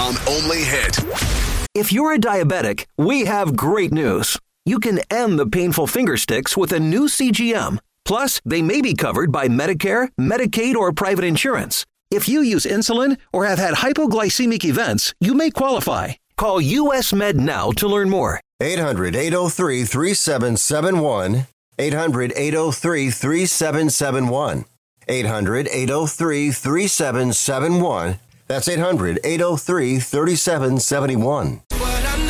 on Only Hit. If you're a diabetic, we have great news. You can end the painful finger sticks with a new CGM. Plus, they may be covered by Medicare, Medicaid, or private insurance. If you use insulin or have had hypoglycemic events, you may qualify. Call US Med now to learn more. 800-803-3771. 800-803-3771. 800-803-3771. That's 800-803-3771.